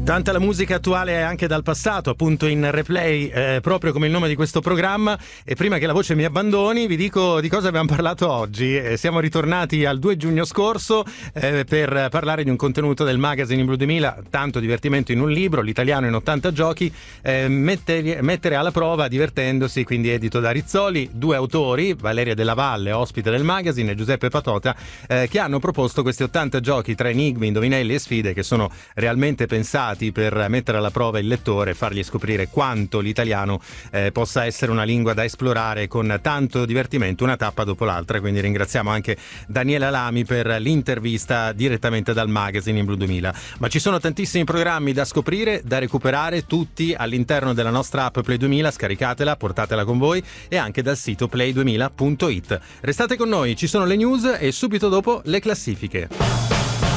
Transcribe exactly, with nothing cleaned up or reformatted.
Tanta la musica attuale anche dal passato, appunto in replay, eh, proprio come il nome di questo programma. E prima che la voce mi abbandoni vi dico di cosa abbiamo parlato oggi. Eh, siamo ritornati al due giugno scorso eh, per parlare di un contenuto del magazine in Blu duemila, tanto divertimento in un libro, l'italiano in ottanta giochi, eh, mettere, mettere alla prova divertendosi, quindi edito da Rizzoli. Due autori, Valeria Della Valle, ospite del magazine, e Giuseppe Patota, eh, che hanno proposto questi ottanta giochi tra enigmi, indovinelli e sfide che sono realmente pensati per mettere alla prova il lettore e fargli scoprire quanto l'italiano eh, possa essere una lingua da esplorare con tanto divertimento, una tappa dopo l'altra. Quindi ringraziamo anche Daniela Lamy per l'intervista direttamente dal magazine in Blu duemila. Ma ci sono tantissimi programmi da scoprire, da recuperare, tutti all'interno della nostra app Play duemila. Scaricatela, portatela con voi, e anche dal sito play duemila punto it. Restate con noi, ci sono le news e subito dopo le classifiche.